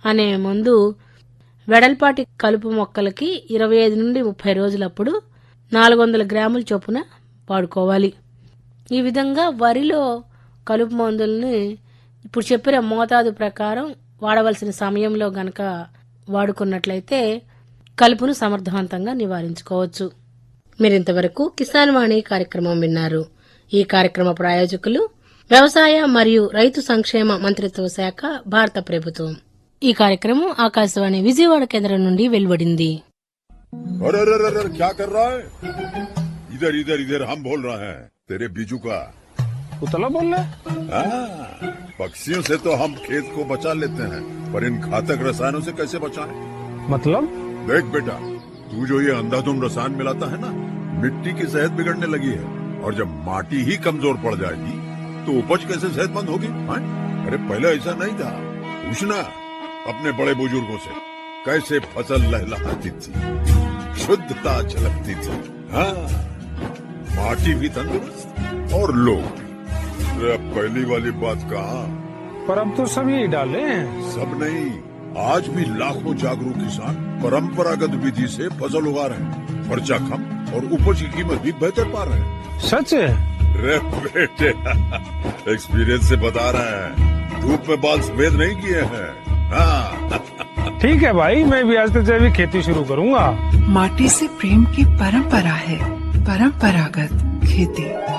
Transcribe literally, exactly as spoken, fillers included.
అనే మందు వెడల్పాటి కలుపు మొక్కలకి ఇరవై ఐదు నుండి ముప్పై రోజులప్పుడు నాలుగు వందల గ్రాముల చొప్పున వాడుకోవాలి. ఈ విధంగా వరిలో కలుపు మందుల్ని ఇప్పుడు చెప్పిన మోతాదు ప్రకారం వాడవలసిన సమయంలో గనక వాడుకున్నట్లయితే కలుపును సమర్థవంతంగా నివారించుకోవచ్చు. మీరింతవరకు కిసాన్ వాణి కార్యక్రమం విన్నారు. ఈ కార్యక్రమ ప్రాయోజకులు వ్యవసాయ మరియు రైతు సంక్షేమ మంత్రిత్వ శాఖ, భారత ప్రభుత్వం. ఈ కార్యక్రమం ఆకాశవాణి విజయవాడ కేంద్రం నుండి వెలువడింది. इधर इधर इधर हम बोल रहे हैं तेरे बीजू का उतला बोल रहा है। पक्षियों से तो हम खेत को बचा लेते हैं, पर इन घातक रसायनों से कैसे बचाएं? मतलब? देख बेटा, तू जो ये अंधाधुंध रसायन मिलाता है ना, मिट्टी की सेहत बिगड़ने लगी है। और जब माटी ही कमजोर पड़ जाएगी तो उपज कैसे सेहतमंद होगी? हाँ? अरे पहले ऐसा नहीं था। पूछना अपने बड़े बुजुर्गों से, कैसे फसल लहलहाती थी, शुद्धता झलकती थी। हाँ, माटी भी तंदुरुस्त और लोग भी। अब पहली वाली बात कहाँ? पर अब तो सभी डाले हैं। सब नहीं, आज भी लाखों जागरूक किसान परंपरागत विधि से फसल उगा रहे हैं। खर्चा कम और उपज की कीमत भी बेहतर पा रहे हैं। सच है? रे बेटे, एक्सपीरियंस से बता रहे हैं, धूप में बाल सफेद नहीं किए हैं। हाँ। ठीक है भाई, मैं भी आज से जैविक खेती शुरू करूंगा। माटी से प्रेम की परंपरा है, परंपरागत खेती।